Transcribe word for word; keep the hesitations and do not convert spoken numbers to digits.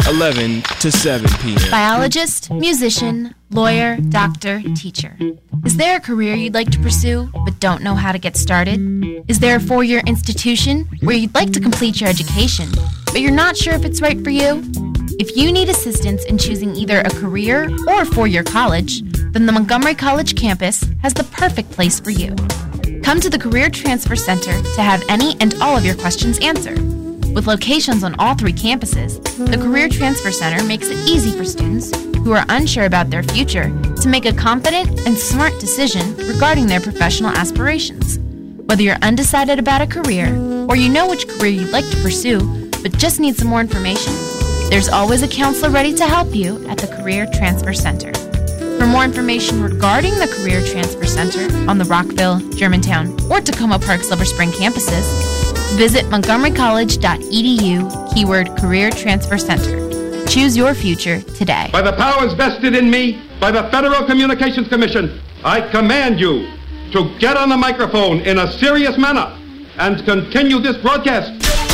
eleven to seven p.m. Biologist, musician, lawyer, doctor, teacher. Is there a career you'd like to pursue but don't know how to get started? Is there a four-year institution where you'd like to complete your education but you're not sure if it's right for you? If you need assistance in choosing either a career or a four-year college, then the Montgomery College campus has the perfect place for you. Come to the Career Transfer Center to have any and all of your questions answered. With locations on all three campuses, the Career Transfer Center makes it easy for students who are unsure about their future to make a confident and smart decision regarding their professional aspirations. Whether you're undecided about a career or you know which career you'd like to pursue but just need some more information, there's always a counselor ready to help you at the Career Transfer Center. For more information regarding the Career Transfer Center on the Rockville, Germantown, or Tacoma Park Silver Spring campuses, visit montgomery college dot e d u, keyword Career Transfer Center. Choose your future today. By the powers vested in me by the Federal Communications Commission, I command you to get on the microphone in a serious manner and continue this broadcast